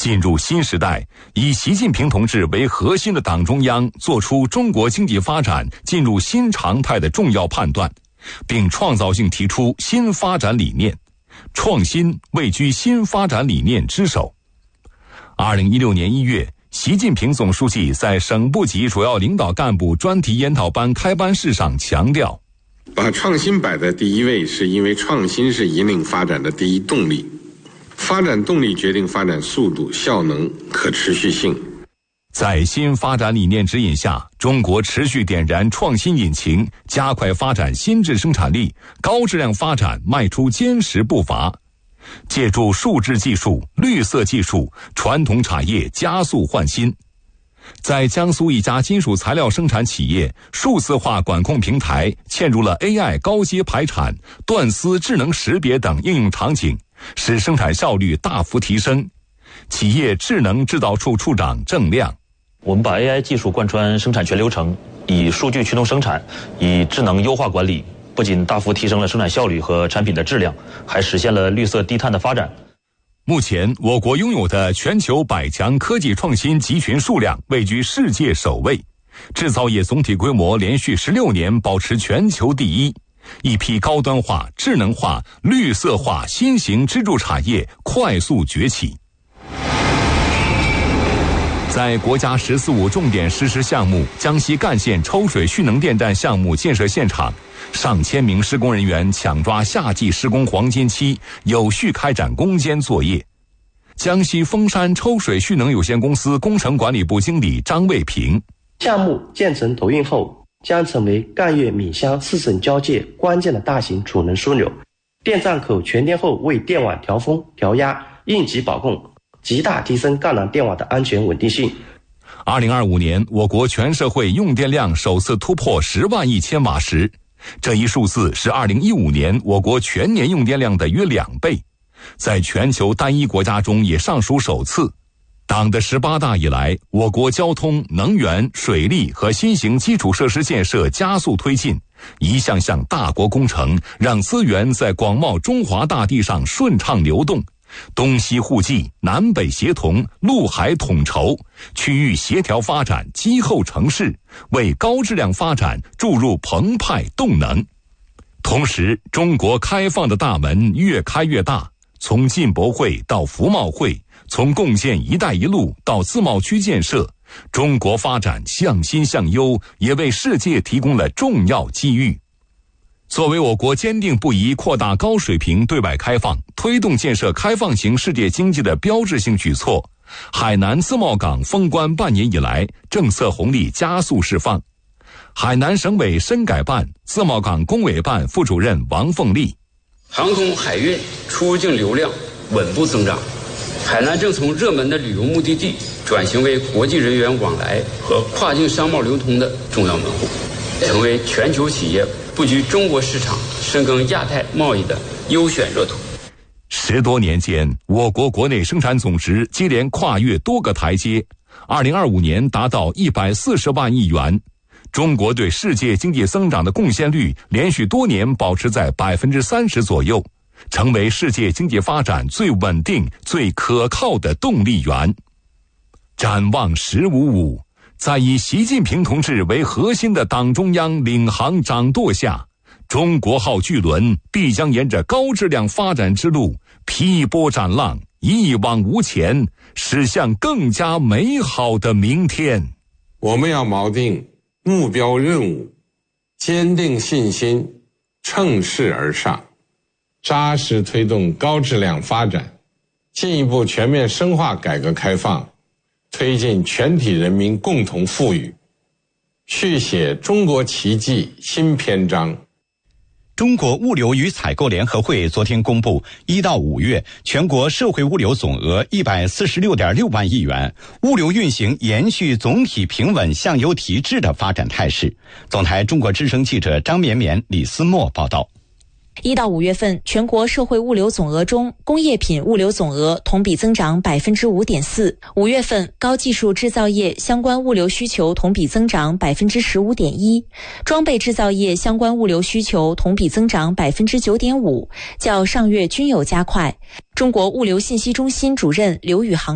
进入新时代，以习近平同志为核心的党中央作出中国经济发展进入新常态的重要判断，并创造性提出新发展理念，创新位居新发展理念之首。2016年1月，习近平总书记在省部级主要领导干部专题研讨班开班式上强调， 把创新摆在第一位，是因为创新是引领发展的第一动力。发展动力决定发展速度、效能、可持续性。 在新发展理念指引下，中国持续点燃创新引擎，加快发展新质生产力，高质量发展迈出坚实步伐。借助数字技术、绿色技术，传统产业加速换新。在江苏一家金属材料生产企业，数字化管控平台嵌入了 AI 高阶排产、断丝智能识别等应用场景，使生产效率大幅提升。企业智能制造处处长郑亮， 我们把 AI 技术贯穿生产全流程，以数据驱动生产，以智能优化管理，不仅大幅提升了生产效率和产品的质量，还实现了绿色低碳的发展。 目前，我国拥有的全球100强科技创新集群数量位居世界首位，制造业总体规模连续16年保持全球第一，一批高端化、智能化、绿色化新型支柱产业快速崛起。在国家“十四五”重点实施项目江西赣县抽水蓄能电站项目建设现场，上千名施工人员抢抓夏季施工黄金期，有序开展攻坚作业。江西丰山抽水蓄能有限公司工程管理部经理张卫平， 项目建成投运后，将成为赣粤闽湘4省交界关键的大型储能枢纽。电站口全电后为电网调峰、调压、应急保供，极大提升赣南电网的安全稳定性。 2025年，我国全社会用电量首次突破10万亿千瓦时，这一数字是2015年我国全年用电量的约2倍，在全球单一国家中也尚属首次。党的18大以来，我国交通、能源、水利和新型基础设施建设加速推进，一项项大国工程让资源在广袤中华大地上顺畅流动，东西互济、南北协同、陆海统筹，区域协调发展积厚成势，为高质量发展注入澎湃动能。同时，中国开放的大门越开越大，从进博会到服贸会，从共建“一带一路”到自贸区建设，中国发展向新向优，也为世界提供了重要机遇。作为我国坚定不移扩大高水平对外开放、推动建设开放型世界经济的标志性举措，海南自贸港封关半年以来，政策红利加速释放。海南省委深改办自贸港工委办副主任王凤丽， 航空海运出入境流量稳步增长，海南正从热门的旅游目的地转型为国际人员往来和跨境商贸流通的重要门户，成为全球企业布局中国市场、深耕亚太贸易的优选热土。 10多年间，我国国内生产总值接连跨越多个台阶，2025年达到140万亿元。中国对世界经济增长的贡献率连续多年保持在30%左右，成为世界经济发展最稳定、最可靠的动力源。展望1055，在以习近平同志为核心的党中央领航掌舵下，中国号巨轮必将沿着高质量发展之路劈波斩浪，一往无前，驶向更加美好的明天。 我们要锚定目标任务，坚定信心，乘势而上，扎实推动高质量发展，进一步全面深化改革开放，推进全体人民共同富裕，续写中国奇迹新篇章。 中国物流与采购联合会昨天公布，1到5月全国社会物流总额146.6万亿元，物流运行延续总体平稳向优提质的发展态势。总台中国之声记者张绵绵、李思墨报道。 1到5月份，全国社会物流总额中，工业品物流总额同比增长 5.4%。5月份，高技术制造业相关物流需求同比增长 15.1%， 装备制造业相关物流需求同比增长 9.5%， 较上月均有加快。中国物流信息中心主任刘宇航